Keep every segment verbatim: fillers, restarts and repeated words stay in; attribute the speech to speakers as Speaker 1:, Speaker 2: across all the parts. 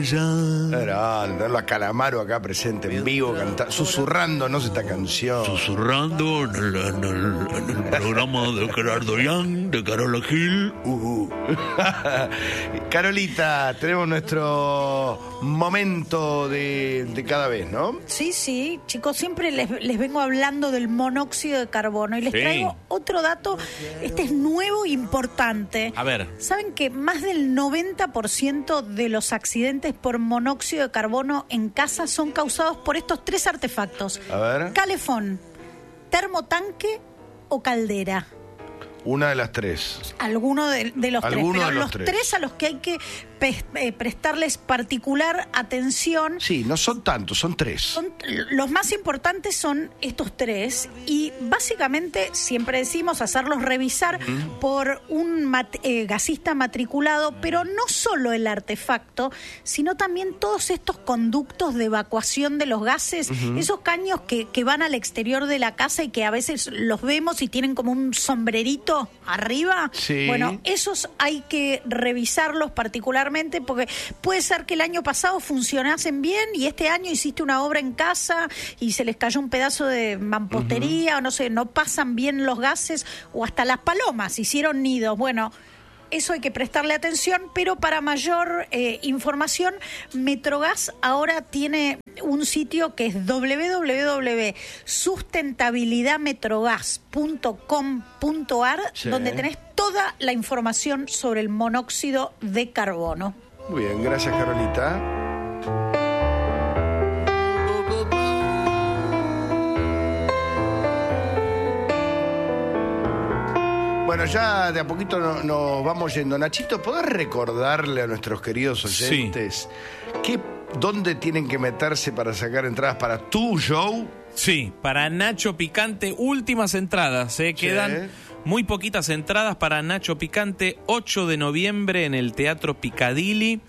Speaker 1: Era tenerlo a Calamaro acá presente en vivo, canta, susurrándonos esta canción.
Speaker 2: Susurrando en el, en el, en el programa de Gerardo Yang, de Carola Gil. Uh.
Speaker 1: Carolita, tenemos nuestro momento de, de cada vez, ¿no?
Speaker 3: Sí, sí, chicos, siempre les, les vengo hablando del monóxido de carbono y les
Speaker 2: Sí.
Speaker 3: traigo otro dato. Este es nuevo e importante.
Speaker 2: A ver.
Speaker 3: ¿Saben que más del noventa por ciento de los accidentes por monóxido de carbono en casa son causados por estos tres artefactos?
Speaker 1: A ver.
Speaker 3: Calefón, termotanque o caldera.
Speaker 1: Una de las tres.
Speaker 3: Alguno de, de los tres.
Speaker 1: Alguno
Speaker 3: Pero
Speaker 1: de los
Speaker 3: los
Speaker 1: tres.
Speaker 3: tres a los que hay que pe- eh, prestarles particular atención.
Speaker 1: Sí, no son tantos, son tres.
Speaker 3: Son, los más importantes son estos tres y básicamente siempre decimos hacerlos revisar uh-huh. por un mat, eh, gasista matriculado, pero no solo el artefacto, sino también todos estos conductos de evacuación de los gases, uh-huh. esos caños que, que van al exterior de la casa y que a veces los vemos y tienen como un sombrerito arriba.
Speaker 1: Sí.
Speaker 3: Bueno, esos hay que revisarlos particularmente porque puede ser que el año pasado funcionasen bien y este año hiciste una obra en casa y se les cayó un pedazo de mampostería, uh-huh. o no sé, no pasan bien los gases o hasta las palomas hicieron nidos. Bueno, eso hay que prestarle atención, pero para mayor eh, información, Metrogas ahora tiene un sitio que es doble u doble u doble u punto sustentabilidad metrogas punto com punto a r, sí. donde tenés toda la información sobre el monóxido de carbono.
Speaker 1: Muy bien, gracias, Carolita. Bueno, ya de a poquito nos no vamos yendo. Nachito, ¿podés recordarle a nuestros queridos oyentes sí. qué, dónde tienen que meterse para sacar entradas para tu show?
Speaker 2: Sí, para Nacho Picante, últimas entradas, ¿eh?
Speaker 1: Sí.
Speaker 2: Quedan muy poquitas entradas para Nacho Picante, ocho de noviembre en el Teatro Piccadilly,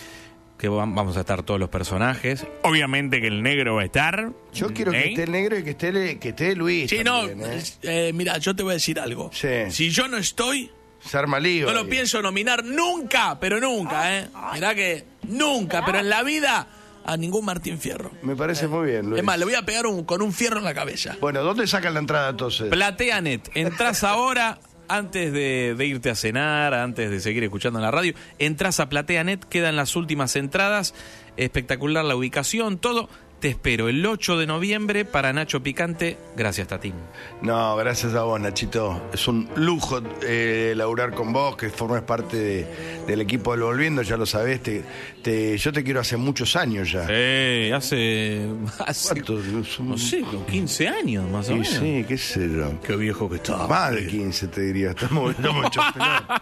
Speaker 2: que vamos a estar todos los personajes. Obviamente que el negro va a estar.
Speaker 1: Yo quiero ¿eh? que esté el negro y que esté, que esté Luis.
Speaker 2: Sí,
Speaker 1: también,
Speaker 2: no,
Speaker 1: ¿eh?
Speaker 2: eh, mira, yo te voy a decir algo.
Speaker 1: Sí.
Speaker 2: Si yo no estoy,
Speaker 1: se arma lío.
Speaker 2: no lo
Speaker 1: ahí.
Speaker 2: pienso nominar nunca, pero nunca, ¿eh? Mirá que nunca, pero en la vida a ningún Martín Fierro.
Speaker 1: Me parece eh. muy bien, Luis.
Speaker 2: Es más, le voy a pegar un, con un fierro en la cabeza.
Speaker 1: Bueno, ¿dónde sacan la entrada entonces?
Speaker 2: PlateaNet. Entrás ahora, antes de, de irte a cenar, antes de seguir escuchando en la radio, entras a PlateaNet, quedan las últimas entradas. Espectacular la ubicación, todo. Te espero el ocho de noviembre para Nacho Picante. Gracias, Tatín.
Speaker 1: No, gracias a vos, Nachito. Es un lujo eh, laburar con vos, que formes parte de, del equipo del Volviendo, ya lo sabés. Te, te, yo te quiero hace muchos años ya.
Speaker 2: Sí, hace... hace
Speaker 1: ¿Cuántos?
Speaker 2: No sé, quince años más o
Speaker 1: sí,
Speaker 2: menos.
Speaker 1: Sí, qué sé yo.
Speaker 2: Qué viejo que estaba.
Speaker 1: Más de quince, te diría. Estamos, estamos hechos pelota.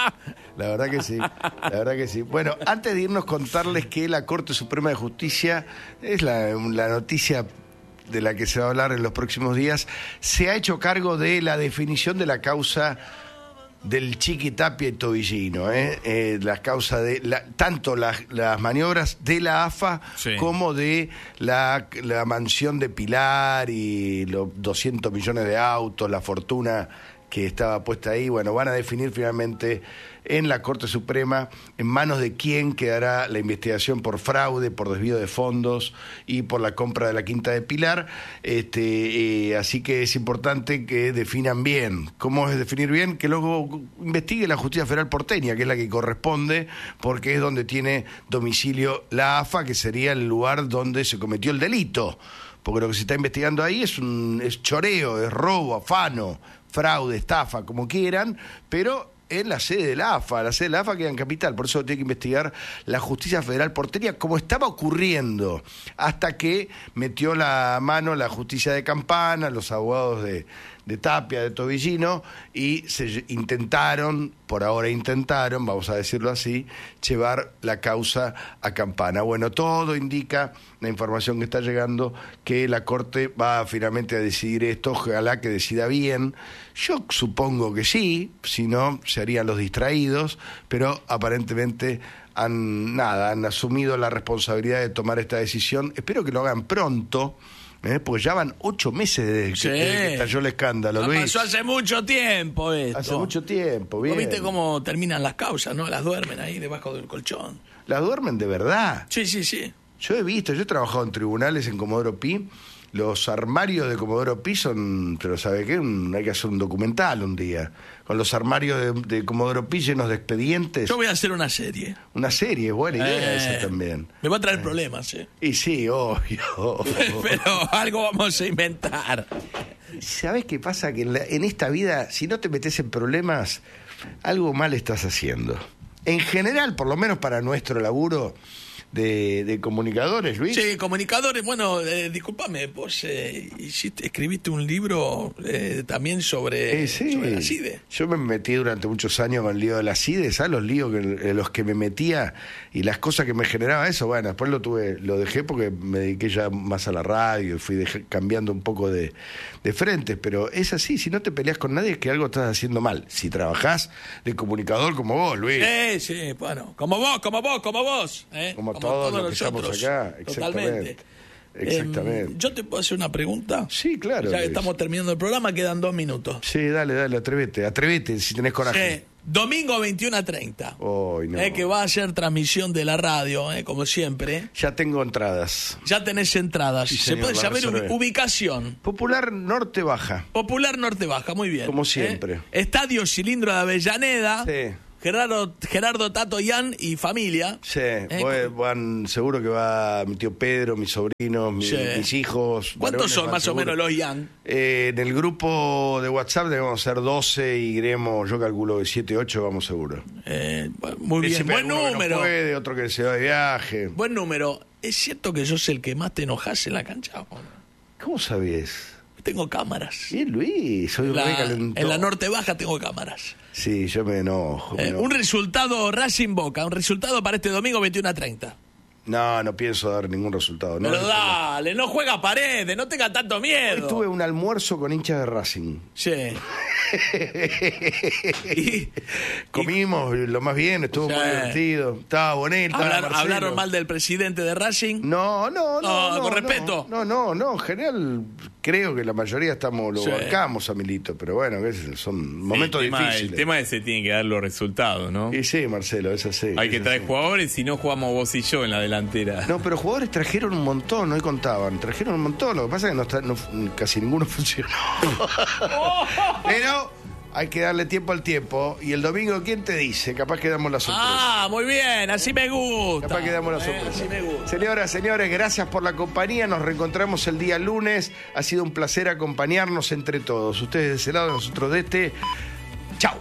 Speaker 1: La verdad que sí, la verdad que sí. Bueno, antes de irnos, contarles que la Corte Suprema de Justicia, es la, la noticia de la que se va a hablar en los próximos días, se ha hecho cargo de la definición de la causa del Chiqui Tapia y Tobillino, ¿eh? Eh, la causa de la, tanto las, las maniobras de la A F A sí. como de la, la mansión de Pilar y los doscientos millones de autos, la fortuna que estaba puesta ahí. Bueno, van a definir finalmente en la Corte Suprema en manos de quién quedará la investigación por fraude, por desvío de fondos y por la compra de la Quinta de Pilar. Este, eh, así que es importante que definan bien. ¿Cómo es definir bien? Que luego investigue la Justicia Federal porteña, que es la que corresponde, porque es donde tiene domicilio la A F A, que sería el lugar donde se cometió el delito. Porque lo que se está investigando ahí es un es choreo, es robo, afano, fraude, estafa, como quieran, pero en la sede de la A F A. La sede de la A F A queda en Capital, por eso lo tiene que investigar la Justicia Federal porteña, como estaba ocurriendo, hasta que metió la mano la Justicia de Campana, los abogados de, de Tapia, de Tobillino, y se intentaron, por ahora intentaron, vamos a decirlo así, llevar la causa a Campana. Bueno, todo indica, la información que está llegando, que la Corte va finalmente a decidir esto, ojalá que decida bien. Yo supongo que sí, si no, se harían los distraídos, pero aparentemente han, nada, han asumido la responsabilidad de tomar esta decisión. Espero que lo hagan pronto, ¿eh? Porque ya van ocho meses desde
Speaker 2: sí.
Speaker 1: que, que estalló el escándalo,
Speaker 2: no,
Speaker 1: Luis.
Speaker 2: pasó hace mucho tiempo esto.
Speaker 1: Hace mucho tiempo, bien.
Speaker 2: ¿Vos viste cómo terminan las causas, no? Las duermen ahí debajo del colchón.
Speaker 1: las duermen de verdad.
Speaker 2: Sí, sí, sí.
Speaker 1: Yo he visto, yo he trabajado en tribunales en Comodoro Pi. Los armarios de Comodoro Pi son, pero ¿sabe qué? Un, hay que hacer un documental un día. Con los armarios de, de Comodoro Pi llenos de expedientes.
Speaker 2: Yo voy a hacer una serie.
Speaker 1: Una serie, buena idea
Speaker 2: Eh,
Speaker 1: esa también.
Speaker 2: Me va a traer
Speaker 1: Eh.
Speaker 2: problemas, ¿eh?
Speaker 1: Y sí, obvio.
Speaker 2: Pero algo vamos a inventar.
Speaker 1: ¿Sabes qué pasa? Que en, la- en esta vida, si no te metes en problemas, algo mal estás haciendo. En general, por lo menos para nuestro laburo de, de comunicadores, Luis.
Speaker 2: Sí, comunicadores, bueno, eh, discúlpame, vos eh, hiciste, escribiste un libro eh, también sobre,
Speaker 1: Eh, sí.
Speaker 2: sobre la CIDE.
Speaker 1: Yo me metí durante muchos años con el lío de la CIDE, ¿sabes? Los líos que, en los que me metía y las cosas que me generaba eso. Bueno, después lo tuve, lo dejé porque me dediqué ya más a la radio y fui dej- cambiando un poco de, de frentes. Pero es así, si no te peleas con nadie es que algo estás haciendo mal. Si trabajás de comunicador como vos, Luis.
Speaker 2: Sí, sí, bueno, como vos, como vos, como vos. ¿eh?
Speaker 1: Como todos los que estamos
Speaker 2: nosotros.
Speaker 1: acá,
Speaker 2: Totalmente.
Speaker 1: exactamente. Exactamente.
Speaker 2: Em, ¿Yo te puedo hacer una pregunta?
Speaker 1: Sí, claro,
Speaker 2: Ya que
Speaker 1: Luis.
Speaker 2: estamos terminando el programa, quedan dos minutos.
Speaker 1: Sí, dale, dale, atrevete, atrevete si tenés coraje.
Speaker 2: Sí, domingo veintiuno a treinta.
Speaker 1: Ay, no.
Speaker 2: Eh, que va a ser transmisión de la radio, eh, como siempre.
Speaker 1: Ya tengo entradas.
Speaker 2: Ya tenés entradas.
Speaker 1: Sí,
Speaker 2: Se
Speaker 1: señor,
Speaker 2: puede
Speaker 1: la
Speaker 2: saber
Speaker 1: reservé.
Speaker 2: ubi- ubicación.
Speaker 1: Popular Norte Baja.
Speaker 2: Popular Norte Baja, muy bien.
Speaker 1: Como siempre.
Speaker 2: ¿eh? Estadio Cilindro de Avellaneda.
Speaker 1: Sí.
Speaker 2: Gerardo, Gerardo Tato Yan y familia.
Speaker 1: Sí,
Speaker 2: Eh,
Speaker 1: voy- van, seguro que va mi tío Pedro, mis sobrinos, mi-
Speaker 2: Sí.
Speaker 1: mis hijos.
Speaker 2: ¿Cuántos
Speaker 1: varones
Speaker 2: son
Speaker 1: van
Speaker 2: más o
Speaker 1: seguro.
Speaker 2: menos los Yan?
Speaker 1: Eh, en el grupo de WhatsApp debemos ser doce y iremos, yo calculo de siete, ocho vamos seguro.
Speaker 2: Eh, bueno, muy bien,
Speaker 1: Siempre
Speaker 2: buen
Speaker 1: alguno que no
Speaker 2: número.
Speaker 1: puede, otro que se va de viaje.
Speaker 2: Buen número. ¿Es cierto que sos el que más te enojas en la cancha? ¿O no?
Speaker 1: ¿Cómo sabías?
Speaker 2: Tengo cámaras.
Speaker 1: Bien, Luis, soy
Speaker 2: En
Speaker 1: un
Speaker 2: la,
Speaker 1: recalentón.
Speaker 2: en la Norte Baja tengo cámaras.
Speaker 1: Sí, yo me enojo. me
Speaker 2: Eh,
Speaker 1: enojo.
Speaker 2: un resultado Racing Boca, un resultado para este domingo veintiuno a treinta.
Speaker 1: No, no pienso dar ningún resultado. No,
Speaker 2: Pero
Speaker 1: no,
Speaker 2: dale, no juega a paredes, no tenga tanto miedo.
Speaker 1: Tuve un almuerzo con hinchas de Racing.
Speaker 2: Sí. Y-
Speaker 1: Comimos lo más bien, estuvo
Speaker 2: Sí.
Speaker 1: muy divertido. Estaba bonito. estaba
Speaker 2: ¿Hablaron,
Speaker 1: Marcelo.
Speaker 2: hablaron mal del presidente de Racing?
Speaker 1: No, no, no.
Speaker 2: No,
Speaker 1: no
Speaker 2: con
Speaker 1: no,
Speaker 2: respeto.
Speaker 1: No, no, no. En general, creo que la mayoría estamos, lo
Speaker 2: Sí.
Speaker 1: bancamos a Milito, pero bueno, qué sé yo, son momentos
Speaker 2: el tema,
Speaker 1: difíciles.
Speaker 2: El tema es que se tienen que dar los resultados, ¿no?
Speaker 1: Y sí, Marcelo, es así.
Speaker 2: Hay que
Speaker 1: es
Speaker 2: traer
Speaker 1: así.
Speaker 2: jugadores, si no jugamos vos y yo en la delantera.
Speaker 1: No, pero jugadores trajeron un montón, hoy contaban. Trajeron un montón, lo que pasa es que no está- no- casi ninguno funcionó. Pero hay que darle tiempo al tiempo. Y el domingo, ¿quién te dice? Capaz que damos la sorpresa.
Speaker 2: Ah, muy bien, así me gusta.
Speaker 1: Capaz que damos la
Speaker 2: Eh,
Speaker 1: sorpresa.
Speaker 2: Así me gusta.
Speaker 1: Señoras, señores, gracias por la compañía. Nos reencontramos el día lunes. Ha sido un placer acompañarnos entre todos. Ustedes de ese lado, nosotros de este. Chao.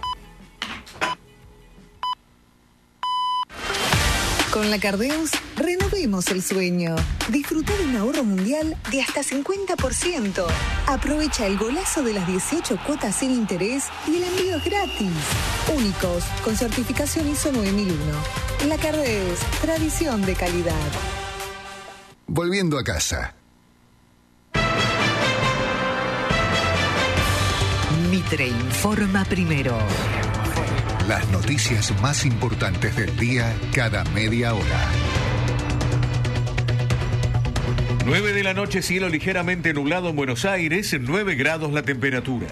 Speaker 4: Con la Cardeus, renovemos el sueño. Disfruta de un ahorro mundial de hasta cincuenta por ciento. Aprovecha el golazo de las dieciocho cuotas sin interés y el envío es gratis. Únicos, con certificación I S O nueve mil uno. La Cardeus, tradición de calidad.
Speaker 5: Volviendo a casa.
Speaker 6: Mitre informa primero.
Speaker 5: Las noticias más importantes del día cada media hora.
Speaker 7: nueve de la noche, cielo ligeramente nublado en Buenos Aires, nueve grados la temperatura.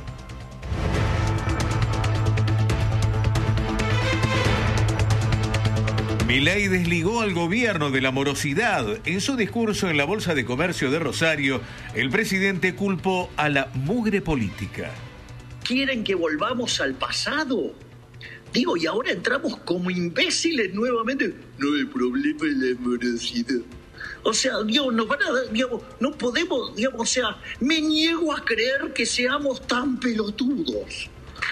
Speaker 7: Milei desligó al gobierno de la morosidad. En su discurso en la Bolsa de Comercio de Rosario, el presidente culpó a la mugre política.
Speaker 8: ¿Quieren que volvamos al pasado? Digo, y ahora entramos como imbéciles nuevamente. No hay problema en la morosidad. O sea, Dios, nos van a dar, digamos, no podemos, digamos, o sea, me niego a creer que seamos tan pelotudos.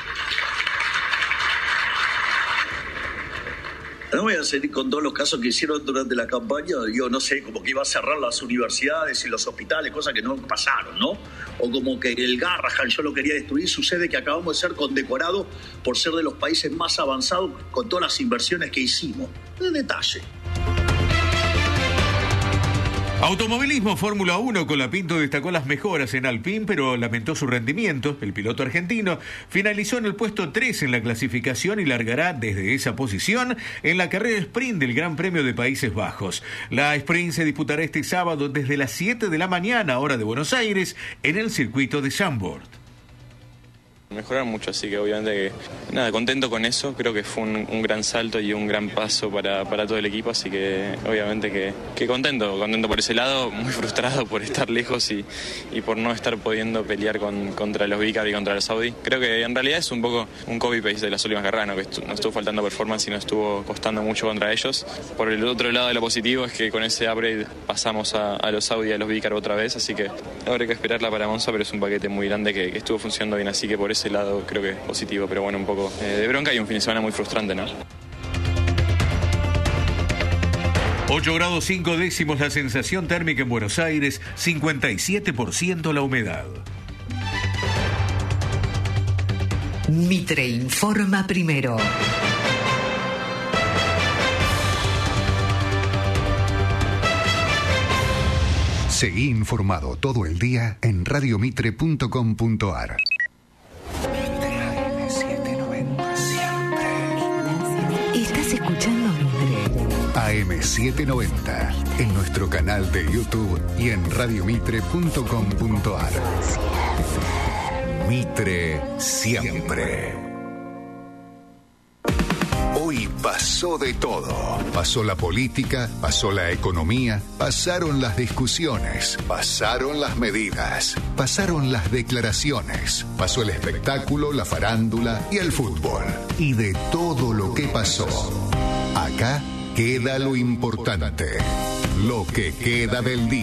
Speaker 8: No voy a seguir con todos los casos que hicieron durante la campaña. Yo no sé, como que iba a cerrar las universidades y los hospitales, cosas que no pasaron, ¿no? O como que el Garrahan yo lo quería destruir. Sucede que acabamos de ser condecorados por ser de los países más avanzados con todas las inversiones que hicimos. De detalle.
Speaker 7: Automovilismo Fórmula uno, Colapinto destacó las mejoras en Alpine, pero lamentó su rendimiento. El piloto argentino finalizó en el puesto tres en la clasificación y largará desde esa posición en la carrera sprint del Gran Premio de Países Bajos. La sprint se disputará este sábado desde las siete de la mañana, hora de Buenos Aires, en el circuito de Zandvoort.
Speaker 9: Mejorar mucho, así que obviamente que, nada, contento con eso. Creo que fue un, un gran salto y un gran paso para, para todo el equipo, así que obviamente que, que contento, contento por ese lado, muy frustrado por estar lejos y, y por no estar pudiendo pelear con, contra los Vicar y contra los Saudi. Creo que en realidad es un poco un copy-paste de las últimas carreras, ¿no? Que estu- no estuvo faltando performance y no estuvo costando mucho contra ellos. Por el otro lado de lo positivo es que con ese upgrade pasamos a, a los Saudi y a los Vicar otra vez, así que habrá que esperarla para Monza, pero es un paquete muy grande que, que estuvo funcionando bien, así que por ese lado creo que es positivo, pero bueno, un poco eh, de bronca y un fin de semana muy frustrante, ¿no?
Speaker 7: ocho grados cinco décimos la sensación térmica en Buenos Aires, cincuenta y siete por ciento la humedad.
Speaker 6: Mitre informa primero.
Speaker 5: Seguí informado todo el día en radiomitre punto com punto ar.
Speaker 6: Estás escuchando Mitre.
Speaker 5: A M setecientos noventa en nuestro canal de YouTube y en radiomitre punto com punto ar. Mitre siempre. Hoy pasó de todo. Pasó la política, pasó la economía, pasaron las discusiones, pasaron las medidas, pasaron las declaraciones, pasó el espectáculo, la farándula y el fútbol. Y de todo lo que pasó, acá queda lo importante, lo que queda del día.